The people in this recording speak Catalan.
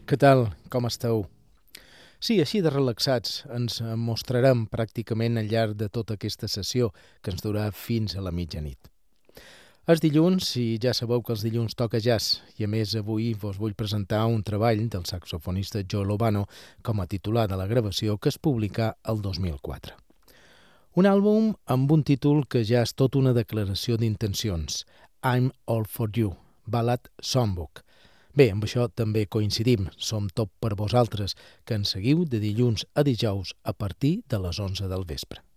Què tal? Com esteu? Sí, així de relaxats ens mostrarem pràcticament al llarg de tota aquesta sessió, que ens durà fins a la mitjanit. És dilluns i ja sabeu que els dilluns toca jazz, i a més avui vos vull presentar un treball del saxofonista Joe Lovano com a titular de la gravació que es publicà el 2004. Un àlbum amb un títol que ja és tot una declaració d'intencions, I'm All For You, Ballad Songbook. Bé, amb això també coincidim, som tot per vosaltres, que ens seguiu de dilluns a dijous a partir de les 11 del vespre.